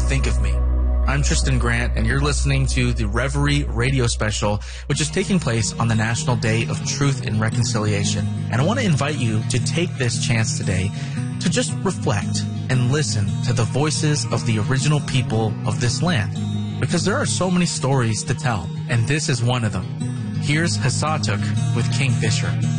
think of me? I'm Tristan Grant, and you're listening to the Reverie radio special, which is taking place on the National Day of Truth and Reconciliation. And I want to invite you to take this chance today to just reflect and listen to the voices of the original people of this land, because there are so many stories to tell, and this is one of them. Here's Hasatuk with Kingfisher.